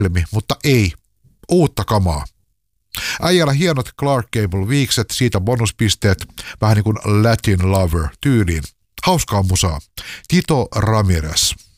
mutta ei. Uutta kamaa. Äijällä hienot Clark Gable-viikset, siitä bonuspisteet, vähän niin kuin Latin Lover tyyliin. Hauskaa musaa. Tito Ramirez.